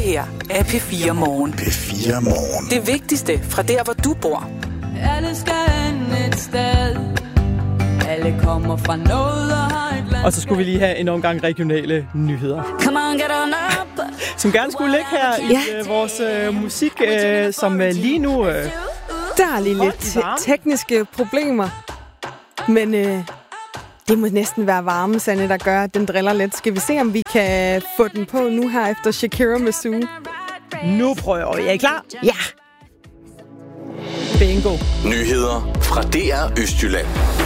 her er P4 Morgen. P4 Morgen. Det vigtigste fra der, hvor du bor. Alle skal ende et sted. Alle kommer fra noget og har et land. Og så skulle vi lige have en omgang regionale nyheder. Come on, get on up. Som gerne skulle ligge her i vores musik, som lige nu... Der er lige lidt tekniske problemer. Men det må næsten være varme, Sanne, der gør, at den driller lidt. Skal vi se, om vi kan få den på nu her efter Shakira med Sue? Nu prøver jeg. Er I klar? Ja! Bingo. Nyheder fra DR Østjylland.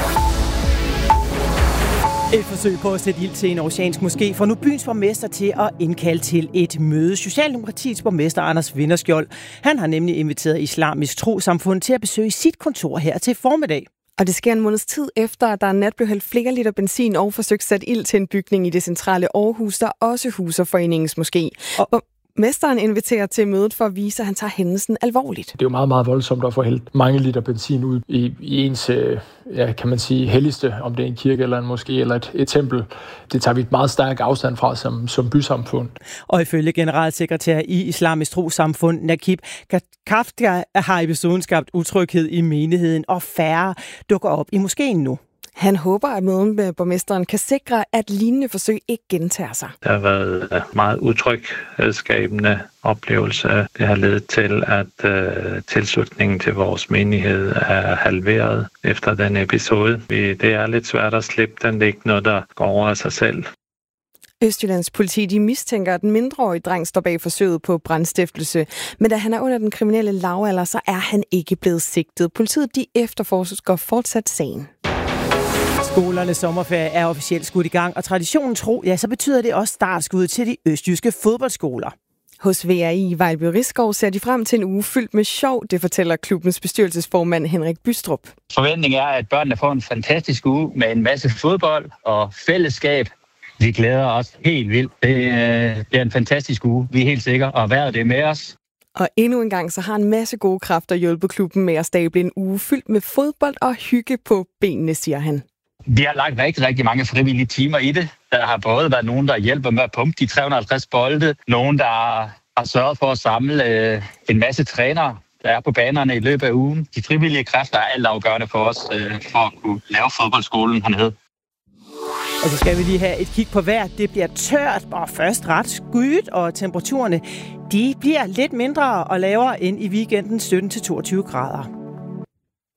Et forsøg på at sætte ild til en oceansk moské får nu byens borgmester til at indkalde til et møde. Socialdemokratiets borgmester Anders Vinderskjold, han har nemlig inviteret Islamisk Trossamfund til at besøge sit kontor her til formiddag. Og det sker en måneds tid efter, at der nat blev hældt flere liter benzin og forsøgt sat ild til en bygning i det centrale Aarhus, der også huser foreningens moské. Mesteren inviterer til mødet for at vise, at han tager hændelsen alvorligt. Det er jo meget, meget voldsomt at få hældt mange liter benzin ud i ens, kan man sige, helligste, om det er en kirke eller en moské eller et tempel. Det tager vi et meget stærk afstand fra som bysamfund. Og ifølge generalsekretær i Islamisk Trossamfund, Nakib Kafka, har episoden skabt utryghed i menigheden, og færre dukker op i moskéen nu. Han håber, at mødet med borgmesteren kan sikre, at lignende forsøg ikke gentager sig. Der har været meget utryghedsskabende oplevelse. Det har ledet til, at tilslutningen til vores menighed er halveret efter den episode. Det er lidt svært at slippe den. Det er ikke noget, der går over af sig selv. Østjyllands politi de mistænker, at den mindreårige dreng står bag forsøget på brandstiftelse. Men da han er under den kriminelle lavalder, så er han ikke blevet sigtet. Politiet de efterforsker fortsat sagen. Skolernes sommerferie er officielt skudt i gang, og traditionen tro, så betyder det også startskud til de østjyske fodboldskoler. Hos VRI i Vejlby Risskov ser de frem til en uge fyldt med sjov, det fortæller klubbens bestyrelsesformand Henrik Bystrup. Forventningen er, at børnene får en fantastisk uge med en masse fodbold og fællesskab. Vi glæder os helt vildt. Det bliver en fantastisk uge, vi er helt sikre, og vejret det med os. Og endnu en gang så har en masse gode kræfter hjulpet klubben med at stable en uge fyldt med fodbold og hygge på benene, siger han. Vi har lagt rigtig, rigtig mange frivillige timer i det. Der har både været nogen, der hjælper med at pumpe de 350 bolde. Nogen, der har sørget for at samle en masse trænere, der er på banerne i løbet af ugen. De frivillige kræfter er altafgørende for os, for at kunne lave fodboldskolen hernede. Og så skal vi lige have et kig på vejret. Det bliver tørt og først ret skyet, og temperaturerne de bliver lidt mindre og lavere end i weekenden 17-22 grader.